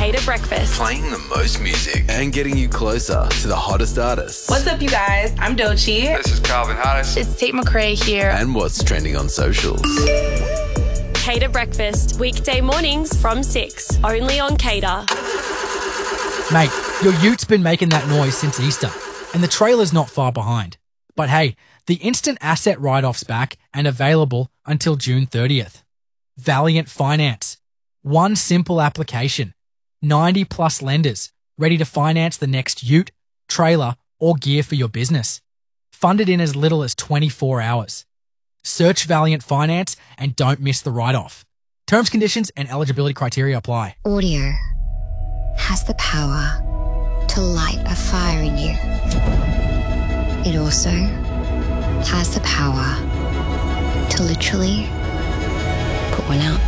Cater Breakfast. Playing the most music and getting you closer to the hottest artists. What's up, you guys? I'm Doechii. This is Calvin Harris. It's Tate McRae here. And what's trending on socials. Cater Breakfast, weekday mornings from 6, only on Cater. Mate, your ute been making that noise since Easter, and the trailer's not far behind. But hey, the instant asset write-off's back and available until June 30th. Valiant Finance. One simple application. 90 plus lenders ready to finance the next ute, trailer, or gear for your business. Funded in as little as 24 hours. Search Valiant Finance and don't miss the write-off. Terms, conditions, and eligibility criteria apply. Audio has the power to light a fire in you. It also has the power to literally put one out.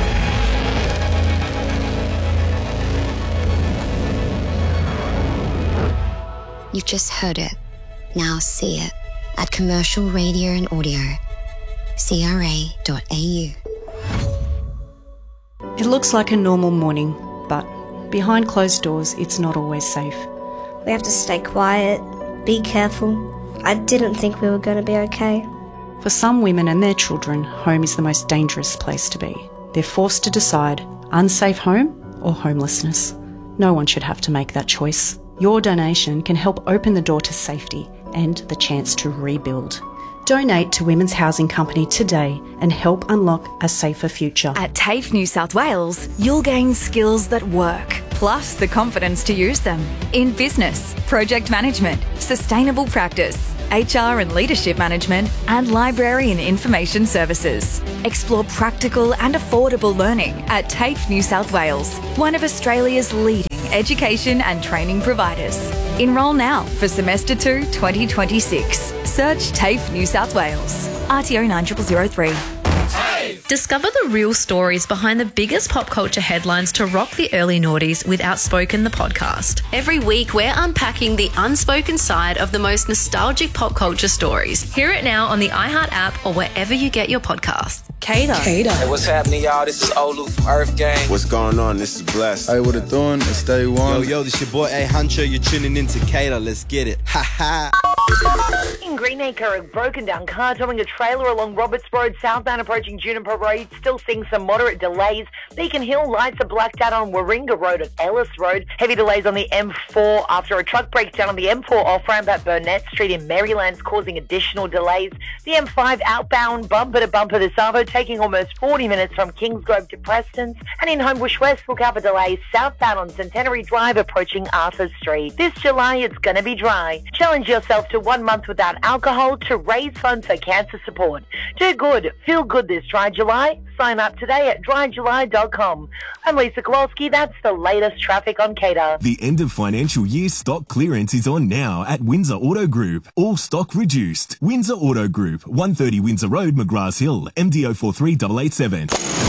You've just heard it. Now see it at Commercial Radio and Audio. CRA.au. It looks like a normal morning, but behind closed doors, it's not always safe. We have to stay quiet, be careful. I didn't think we were going to be okay. For some women and their children, home is the most dangerous place to be. They're forced to decide unsafe home or homelessness. No one should have to make that choice. Your donation can help open the door to safety and the chance to rebuild. Donate to Women's Housing Company today and help unlock a safer future. At TAFE New South Wales, you'll gain skills that work, plus the confidence to use them in business, project management, sustainable practice, HR and leadership management, and library and information services. Explore practical and affordable learning at TAFE New South Wales, one of Australia's leading education and training providers. Enrol now for Semester 2 2026. Search TAFE New South Wales. RTO 9003. Discover the real stories behind the biggest pop culture headlines to rock the early noughties with Outspoken, the podcast. Every week, we're unpacking the unspoken side of the most nostalgic pop culture stories. Hear it now on the iHeart app or wherever you get your podcasts. Cater. Hey, what's happening, y'all? This is Olu from Earth Gang. What's going on? This is Blessed. Hey, what it doing? It's Day One. Yo, this your boy A Huncho. You're tuning in to Cater. Let's get it. Ha ha. In Greenacre, a broken down car towing a trailer along Roberts Road, southbound approaching Juniper Road. Still seeing some moderate delays. Beacon Hill, lights are blacked out on Warringah Road at Ellis Road. Heavy delays on the M4 after a truck breaks down on the M4 off-ramp at Burnett Street in Maryland's causing additional delays. The M5 outbound bumper to bumper to Savo, taking almost 40 minutes from Kingsgrove to Preston's. And in Homebush West, look out for delays southbound on Centenary Drive approaching Arthur Street. This July, it's going to be dry. Challenge yourself to 1 month without alcohol to raise funds for cancer support. Do good, feel good this dry July. Sign up today at dryjuly.com. I'm Lisa Kowalski. That's the latest traffic on Cater. The end of financial year stock clearance is on now at Windsor Auto Group. All stock reduced. Windsor Auto Group, 130 Windsor Road, McGrath Hill, MDO 43887.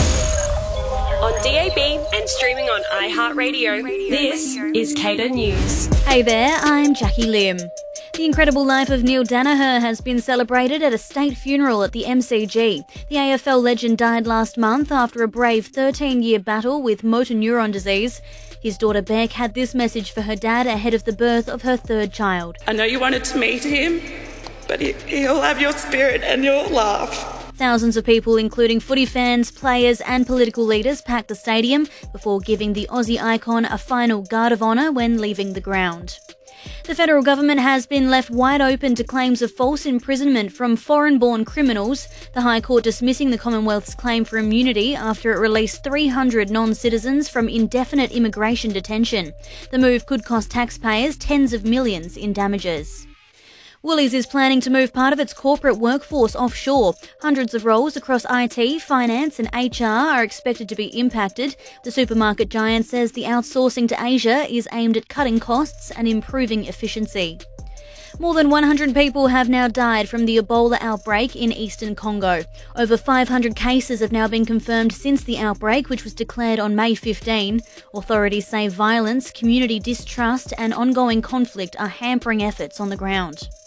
On DAB and streaming on iHeartRadio, this is Cater News. Hey there, I'm Jackie Lim. The incredible life of Neil Danaher has been celebrated at a state funeral at the MCG. The AFL legend died last month after a brave 13-year battle with motor neuron disease. His daughter Beck had this message for her dad ahead of the birth of her third child. I know you wanted to meet him, but he'll have your spirit and your laugh. Thousands of people, including footy fans, players and political leaders, packed the stadium before giving the Aussie icon a final guard of honour when leaving the ground. The federal government has been left wide open to claims of false imprisonment from foreign-born criminals, the High Court dismissing the Commonwealth's claim for immunity after it released 300 non-citizens from indefinite immigration detention. The move could cost taxpayers tens of millions in damages. Woolies is planning to move part of its corporate workforce offshore. Hundreds of roles across IT, finance and HR are expected to be impacted. The supermarket giant says the outsourcing to Asia is aimed at cutting costs and improving efficiency. More than 100 people have now died from the Ebola outbreak in eastern Congo. Over 500 cases have now been confirmed since the outbreak, which was declared on May 15. Authorities say violence, community distrust and ongoing conflict are hampering efforts on the ground.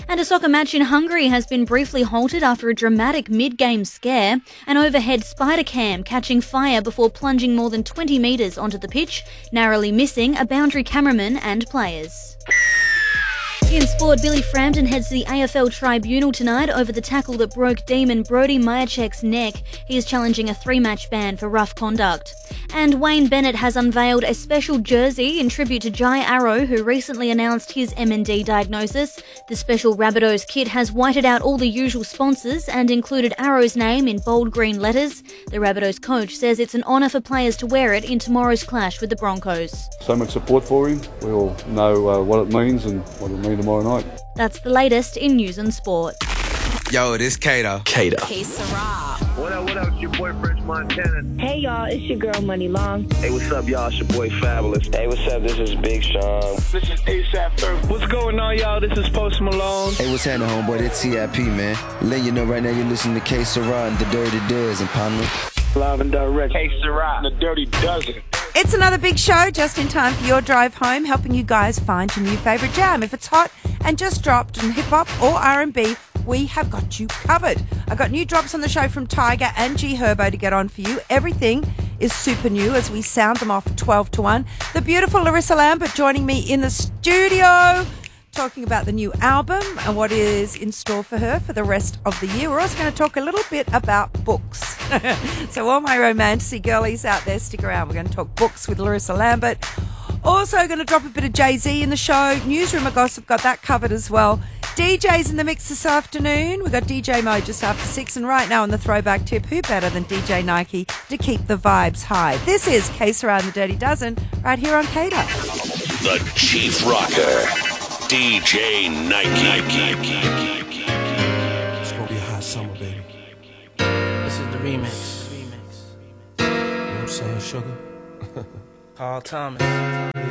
And a soccer match in Hungary has been briefly halted after a dramatic mid-game scare. An overhead spider cam catching fire before plunging more than 20 metres onto the pitch, narrowly missing a boundary cameraman and players. In sport, Billy Frampton heads to the AFL Tribunal tonight over the tackle that broke Demon Brody Majacek's neck. He is challenging a 3-match ban for rough conduct. And Wayne Bennett has unveiled a special jersey in tribute to Jai Arrow, who recently announced his MND diagnosis. The special Rabbitohs kit has whited out all the usual sponsors and included Arrow's name in bold green letters. The Rabbitohs coach says it's an honour for players to wear it in tomorrow's clash with the Broncos. So much support for him. We all know what it means and what it'll mean tomorrow night. That's the latest in news and sport. Yo, this Kato. Kato. Hey, Sarah. What up, it's your boy Fresh Montana. Hey, y'all, it's your girl Money Long. Hey, what's up, y'all? It's your boy Fabulous. Hey, what's up? This is Big Sean. This is A$AP Ferg. What's going on, y'all? This is Post Malone. Hey, what's happening, homeboy? It's CIP, man. Letting you know right now you're listening to K Sarah and the Dirty Dozen, partner. Live and direct. K Sarah, the Dirty Dozen. It's another big show just in time for your drive home, helping you guys find your new favourite jam. If it's hot and just dropped in hip-hop or R&B, we have got you covered. I've got new drops on the show from Tiger and G Herbo to get on for you. Everything is super new as we sound them off 12 to 1. The beautiful Larissa Lambert joining me in the studio, talking about the new album and what is in store for her for the rest of the year. We're also going to talk a little bit about books. So all my romantic girlies out there, stick around. We're going to talk books with Larissa Lambert. Also going to drop a bit of Jay-Z in the show. Newsroom of Gossip, got that covered as well. DJ's in the mix this afternoon. We've got DJ Mo just after 6. And right now on the throwback tip, who better than DJ Nike to keep the vibes high? This is Case Around the Dirty Dozen right here on Cater. The Chief Rocker, DJ Nike. It's gonna be a hot summer, baby. This is the remix. You know what I'm saying, sugar? Paul Thomas.